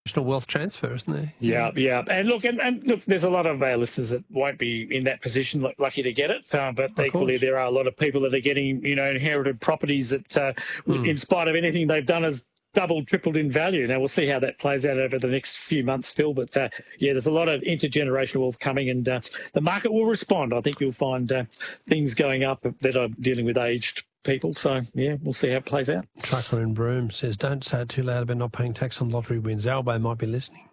National wealth transfer, isn't there? Yeah. And look, there's a lot of our listeners that won't be in that position, lucky to get it. But equally, there are a lot of people that are getting, inherited properties that, in spite of anything they've done, has doubled, tripled in value. Now, we'll see how that plays out over the next few months, Phil. But, there's a lot of intergenerational wealth coming, and the market will respond. I think you'll find things going up that are dealing with aged people. So, we'll see how it plays out. Trucker in Broome says, don't say it too loud about not paying tax on lottery wins. Albo might be listening.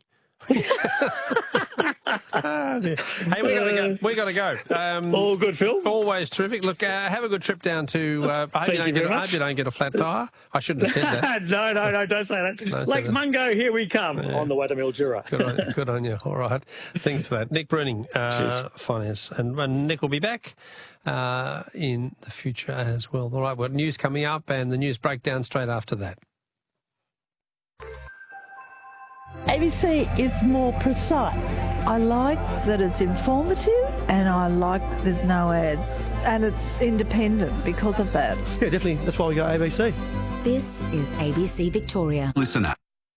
Hey, we got to go. All good, Phil. Always terrific. Look, have a good trip down to. I hope you don't get a flat tyre. I shouldn't have said that. No, don't say that. Lake Mungo, here we come on the way to Mildura. Good on you. All right. Thanks for that. Nick Bruning, Finance. And Nick will be back in the future as well. All right, well, news coming up and the news breakdown straight after that. ABC is more precise. I like that it's informative and I like there's no ads and it's independent because of that. Yeah, definitely. That's why we got ABC. This is ABC Victoria. Listener.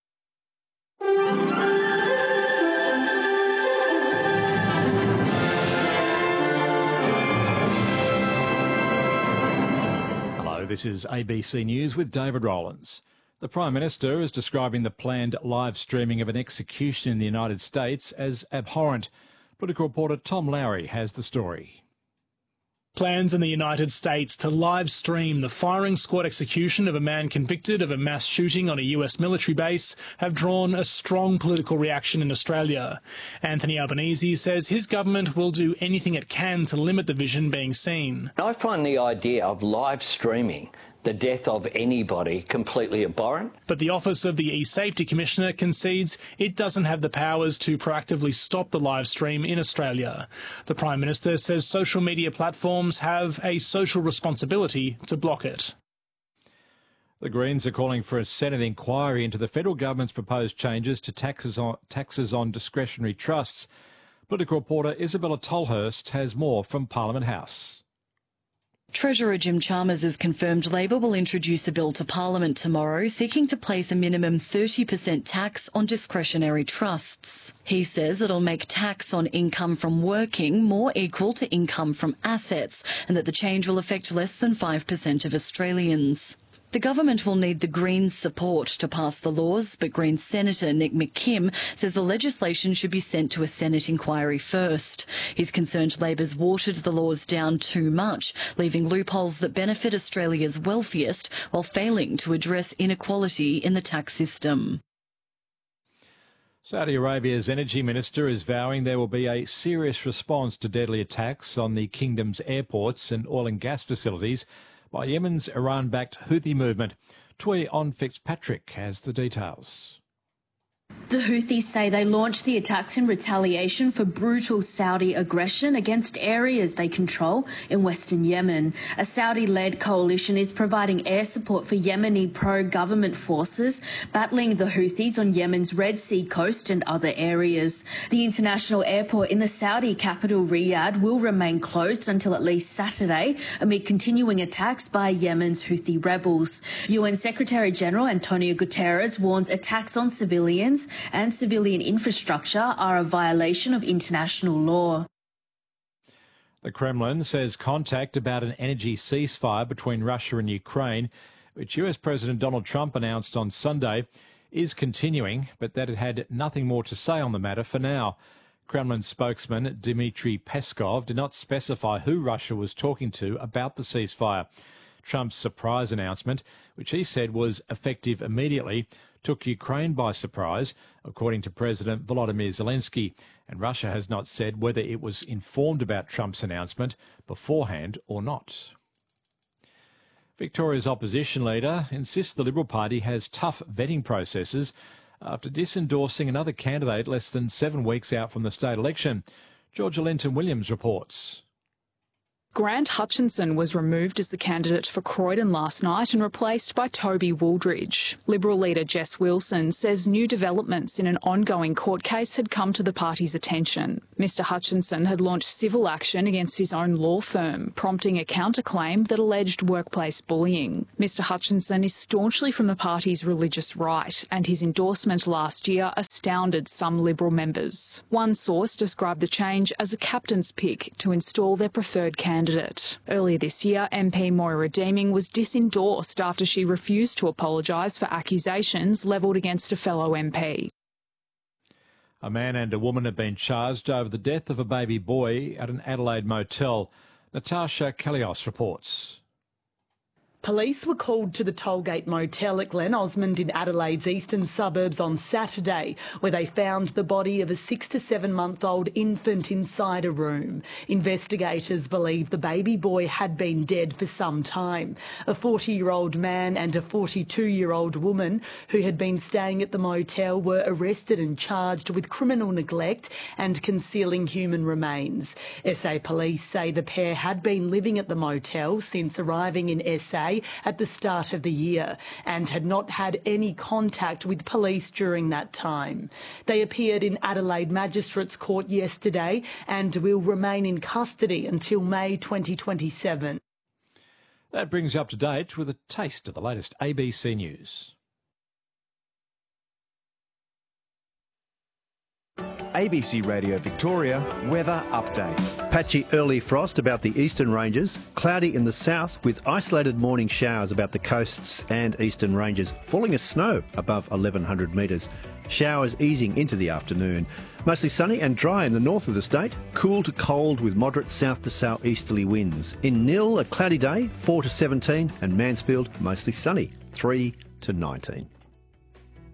Hello, this is ABC News with David Rowlands. The Prime Minister is describing the planned live streaming of an execution in the United States as abhorrent. Political reporter Tom Lowry has the story. Plans in the United States to live stream the firing squad execution of a man convicted of a mass shooting on a US military base have drawn a strong political reaction in Australia. Anthony Albanese says his government will do anything it can to limit the vision being seen. I find the idea of live streaming the death of anybody completely abhorrent. But the Office of the E-Safety Commissioner concedes it doesn't have the powers to proactively stop the live stream in Australia. The Prime Minister says social media platforms have a social responsibility to block it. The Greens are calling for a Senate inquiry into the federal government's proposed changes to taxes on discretionary trusts. Political reporter Isabella Tolhurst has more from Parliament House. Treasurer Jim Chalmers has confirmed Labor will introduce a bill to Parliament tomorrow seeking to place a minimum 30% tax on discretionary trusts. He says it'll make tax on income from working more equal to income from assets and that the change will affect less than 5% of Australians. The government will need the Greens' support to pass the laws, but Greens Senator Nick McKim says the legislation should be sent to a Senate inquiry first. He's concerned Labor's watered the laws down too much, leaving loopholes that benefit Australia's wealthiest while failing to address inequality in the tax system. Saudi Arabia's energy minister is vowing there will be a serious response to deadly attacks on the kingdom's airports and oil and gas facilities by Yemen's Iran-backed Houthi movement. Tui On Fitzpatrick has the details. The Houthis say they launched the attacks in retaliation for brutal Saudi aggression against areas they control in western Yemen. A Saudi-led coalition is providing air support for Yemeni pro-government forces battling the Houthis on Yemen's Red Sea coast and other areas. The international airport in the Saudi capital Riyadh will remain closed until at least Saturday amid continuing attacks by Yemen's Houthi rebels. UN Secretary-General Antonio Guterres warns attacks on civilians and civilian infrastructure are a violation of international law. The Kremlin says contact about an energy ceasefire between Russia and Ukraine, which US President Donald Trump announced on Sunday, is continuing, but that it had nothing more to say on the matter for now. Kremlin spokesman Dmitry Peskov did not specify who Russia was talking to about the ceasefire. Trump's surprise announcement, which he said was effective immediately, took Ukraine by surprise, according to President Volodymyr Zelensky, and Russia has not said whether it was informed about Trump's announcement beforehand or not. Victoria's opposition leader insists the Liberal Party has tough vetting processes after disendorsing another candidate less than 7 weeks out from the state election. Georgia Linton-Williams reports. Grant Hutchinson was removed as the candidate for Croydon last night and replaced by Toby Wooldridge. Liberal leader Jess Wilson says new developments in an ongoing court case had come to the party's attention. Mr Hutchinson had launched civil action against his own law firm, prompting a counterclaim that alleged workplace bullying. Mr Hutchinson is staunchly from the party's religious right, and his endorsement last year astounded some Liberal members. One source described the change as a captain's pick to install their preferred candidate. Earlier this year, MP Moira Deeming was disendorsed after she refused to apologise for accusations levelled against a fellow MP. A man and a woman have been charged over the death of a baby boy at an Adelaide motel. Natasha Kalios reports. Police were called to the Tollgate Motel at Glen Osmond in Adelaide's eastern suburbs on Saturday, where they found the body of a 6 to 7 month old infant inside a room. Investigators believe the baby boy had been dead for some time. A 40-year-old man and a 42-year-old woman who had been staying at the motel were arrested and charged with criminal neglect and concealing human remains. SA police say the pair had been living at the motel since arriving in SA at the start of the year and had not had any contact with police during that time. They appeared in Adelaide Magistrates Court yesterday and will remain in custody until May 2027. That brings you up to date with a taste of the latest ABC News. ABC Radio Victoria Weather Update. Patchy early frost about the eastern ranges, cloudy in the south with isolated morning showers about the coasts and eastern ranges, falling as snow above 1,100 metres. Showers easing into the afternoon. Mostly sunny and dry in the north of the state, cool to cold with moderate south to southeasterly winds. In Nil, a cloudy day, 4 to 17, and Mansfield, mostly sunny, 3 to 19.